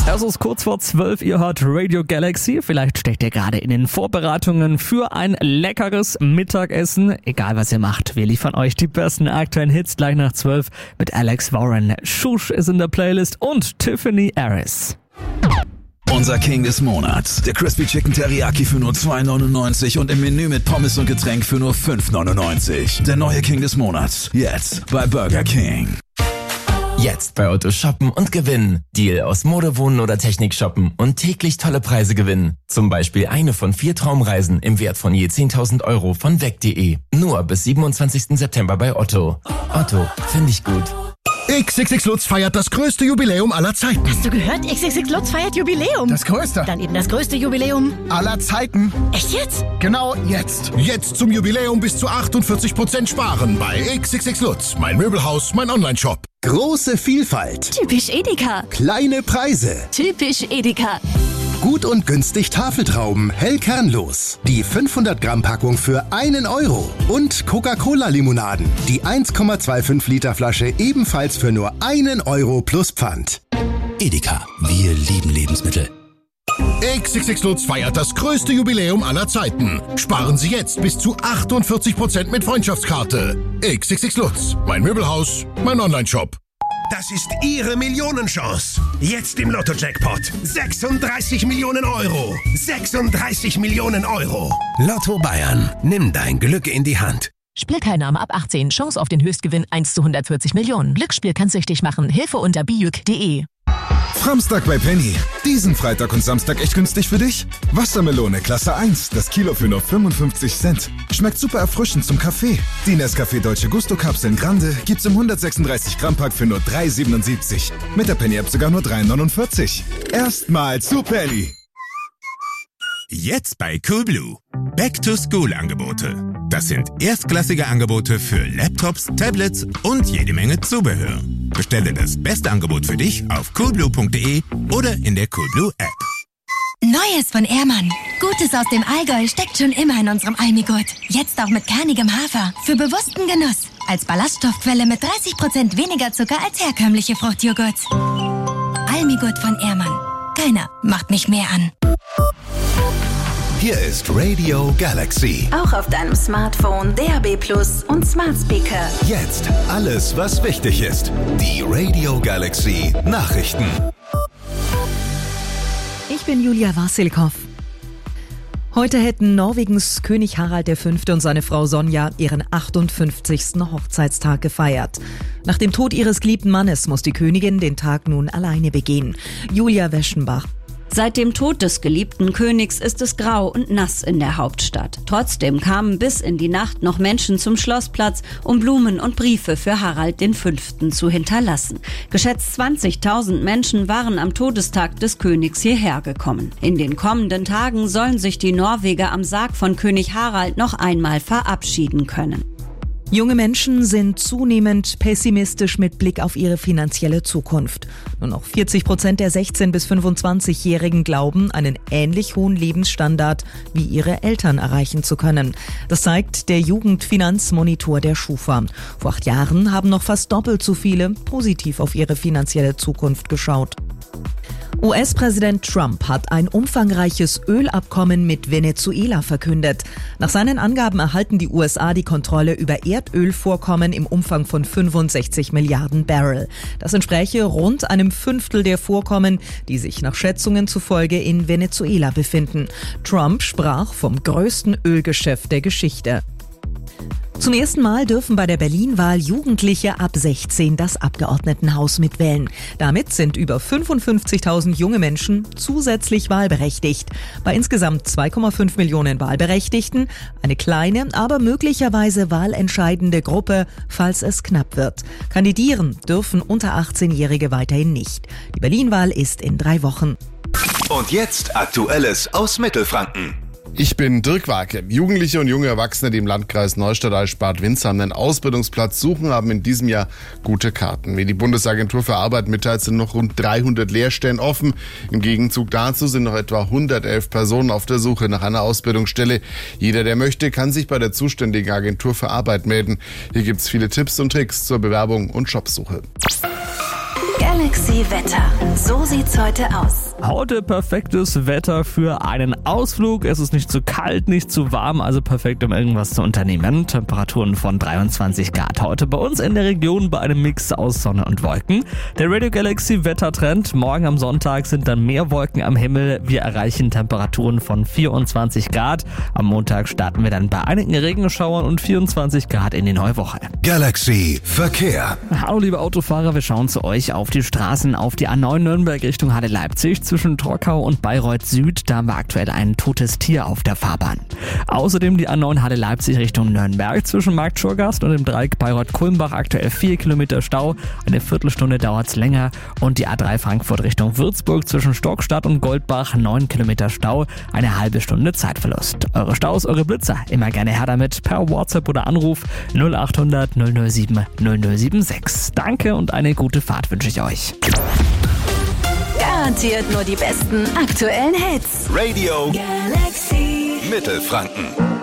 Es ist kurz vor 12, ihr hört Radio Galaxy. Vielleicht steckt ihr gerade in den Vorbereitungen für ein leckeres Mittagessen. Egal was ihr macht, wir liefern euch die besten aktuellen Hits gleich nach 12 mit Alex Warren. Shush ist in der Playlist und Tiffany Harris. Unser King des Monats. Der Crispy Chicken Teriyaki für nur $2,99 und im Menü mit Pommes und Getränk für nur $5,99. Der neue King des Monats. Jetzt bei Burger King. Jetzt bei Otto shoppen und gewinnen. Deal aus Mode, Wohnen oder Technik shoppen und täglich tolle Preise gewinnen. Zum Beispiel eine von 4 Traumreisen im Wert von je 10.000 € von weg.de. Nur bis 27. September bei Otto. Otto, finde ich gut. XXX Lutz feiert das größte Jubiläum aller Zeiten. Hast du gehört? XXX Lutz feiert Jubiläum. Das größte. Dann eben das größte Jubiläum aller Zeiten. Echt jetzt? Genau jetzt. Jetzt zum Jubiläum bis zu 48% sparen bei XXX Lutz. Mein Möbelhaus, mein Online-Shop. Große Vielfalt. Typisch Edeka. Kleine Preise. Typisch Edeka. Gut und günstig Tafeltrauben, hellkernlos. Die 500 Gramm Packung für €1. Und Coca-Cola-Limonaden. Die 1,25 Liter Flasche ebenfalls für nur €1 plus Pfand. Edeka, wir lieben Lebensmittel. XXX Lutz feiert das größte Jubiläum aller Zeiten. Sparen Sie jetzt bis zu 48% mit Freundschaftskarte. XXX Lutz. Mein Möbelhaus, mein Online-Shop. Das ist Ihre Millionenchance. Jetzt im Lotto-Jackpot. 36 Millionen €. 36 Millionen €. Lotto Bayern. Nimm dein Glück in die Hand. Spielteilnahme ab 18. Chance auf den Höchstgewinn 1 zu 140 Millionen. Glücksspiel kann süchtig machen. Hilfe unter bijuk.de. Samstag bei Penny. Diesen Freitag und Samstag echt günstig für dich? Wassermelone Klasse 1, das Kilo für nur 55 Cent. Schmeckt super erfrischend zum Kaffee. Die Nescafé Dolce Gusto Kapseln Grande gibt's im 136 Gramm Pack für nur $3,77. Mit der Penny App sogar nur $3,49. Erstmal zu Penny. Jetzt bei Coolblue. Back-to-School-Angebote. Das sind erstklassige Angebote für Laptops, Tablets und jede Menge Zubehör. Bestelle das beste Angebot für dich auf coolblue.de oder in der Coolblue App. Neues von Ehrmann. Gutes aus dem Allgäu steckt schon immer in unserem Almigurt. Jetzt auch mit kernigem Hafer. Für bewussten Genuss. Als Ballaststoffquelle mit 30% weniger Zucker als herkömmliche Fruchtjoghurts. Almigurt von Ehrmann. Keiner macht mich mehr an. Hier ist Radio Galaxy. Auch auf deinem Smartphone, DAB+ und Smart Speaker. Jetzt alles, was wichtig ist. Die Radio Galaxy Nachrichten. Ich bin Julia Wasilkow. Heute hätten Norwegens König Harald V. und seine Frau Sonja ihren 58. Hochzeitstag gefeiert. Nach dem Tod ihres geliebten Mannes muss die Königin den Tag nun alleine begehen. Julia Weschenbach. Seit dem Tod des geliebten Königs ist es grau und nass in der Hauptstadt. Trotzdem kamen bis in die Nacht noch Menschen zum Schlossplatz, um Blumen und Briefe für Harald V. zu hinterlassen. Geschätzt 20.000 Menschen waren am Todestag des Königs hierher gekommen. In den kommenden Tagen sollen sich die Norweger am Sarg von König Harald noch einmal verabschieden können. Junge Menschen sind zunehmend pessimistisch mit Blick auf ihre finanzielle Zukunft. Nur noch 40% der 16- bis 25-Jährigen glauben, einen ähnlich hohen Lebensstandard wie ihre Eltern erreichen zu können. Das zeigt der Jugendfinanzmonitor der Schufa. Vor 8 Jahren haben noch fast doppelt so viele positiv auf ihre finanzielle Zukunft geschaut. US-Präsident Trump hat ein umfangreiches Ölabkommen mit Venezuela verkündet. Nach seinen Angaben erhalten die USA die Kontrolle über Erdölvorkommen im Umfang von 65 Milliarden Barrel. Das entspräche rund einem Fünftel der Vorkommen, die sich nach Schätzungen zufolge in Venezuela befinden. Trump sprach vom größten Ölgeschäft der Geschichte. Zum ersten Mal dürfen bei der Berlin-Wahl Jugendliche ab 16 das Abgeordnetenhaus mitwählen. Damit sind über 55.000 junge Menschen zusätzlich wahlberechtigt. Bei insgesamt 2,5 Millionen Wahlberechtigten eine kleine, aber möglicherweise wahlentscheidende Gruppe, falls es knapp wird. Kandidieren dürfen unter 18-Jährige weiterhin nicht. Die Berlin-Wahl ist in 3 Wochen. Und jetzt Aktuelles aus Mittelfranken. Ich bin Dirk Warke. Jugendliche und junge Erwachsene, die im Landkreis Neustadt-Alt-Bad Windsheim einen Ausbildungsplatz suchen, haben in diesem Jahr gute Karten. Wie die Bundesagentur für Arbeit mitteilt, sind noch rund 300 Lehrstellen offen. Im Gegenzug dazu sind noch etwa 111 Personen auf der Suche nach einer Ausbildungsstelle. Jeder, der möchte, kann sich bei der zuständigen Agentur für Arbeit melden. Hier gibt's viele Tipps und Tricks zur Bewerbung und Jobsuche. Galaxy Wetter. So sieht's heute aus. Heute perfektes Wetter für einen Ausflug. Es ist nicht zu kalt, nicht zu warm, also perfekt, um irgendwas zu unternehmen. Temperaturen von 23 Grad heute bei uns in der Region bei einem Mix aus Sonne und Wolken. Der Radio Galaxy Wettertrend. Morgen am Sonntag sind dann mehr Wolken am Himmel. Wir erreichen Temperaturen von 24 Grad. Am Montag starten wir dann bei einigen Regenschauern und 24 Grad in die neue Woche. Galaxy Verkehr. Hallo liebe Autofahrer, wir schauen zu euch auf die Straßen, auf die A9 Nürnberg Richtung Halle Leipzig zwischen Torkau und Bayreuth Süd. Da haben wir aktuell ein totes Tier auf der Fahrbahn. Außerdem die A9 Halle Leipzig Richtung Nürnberg zwischen Markt Schurgast und dem Dreieck Bayreuth-Kulmbach aktuell 4 Kilometer Stau. Eine Viertelstunde dauert's länger. Und die A3 Frankfurt Richtung Würzburg zwischen Stockstadt und Goldbach 9 Kilometer Stau. Eine halbe Stunde Zeitverlust. Eure Staus, eure Blitzer, immer gerne her damit per WhatsApp oder Anruf 0800 007 0076. Danke und eine gute Fahrt wünsche ich euch. Garantiert nur die besten aktuellen Hits. Radio Galaxy Mittelfranken.